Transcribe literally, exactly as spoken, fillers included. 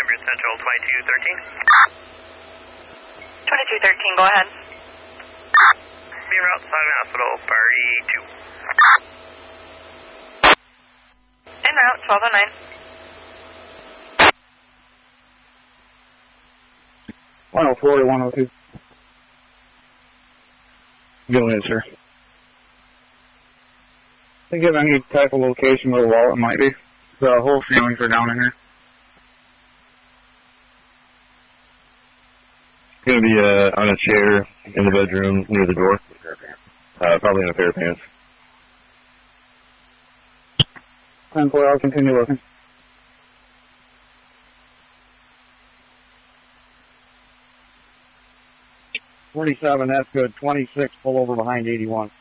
Grid Central twenty-two thirteen. twenty-two thirteen, go ahead. Being route Simon Hospital, priority two. En route, twelve oh nine. one oh four to one oh two. Go ahead, sir. Think of any type of location where the wallet might be. The whole ceilings are down in here. It's going to be uh, on a chair in the bedroom near the door. Uh, probably in a pair of pants. ten four, I'll continue looking. twenty-seven, that's good. twenty-six, pull over behind eighty-one.